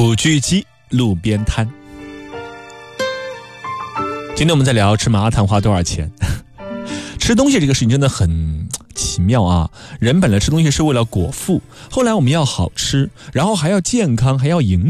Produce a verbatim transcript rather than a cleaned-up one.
古巨基路边摊。今天我们在聊吃麻辣烫花多少钱。吃东西这个事情真的很奇妙啊！人本来吃东西是为了果腹，后来我们要好吃，然后还要健康，还要营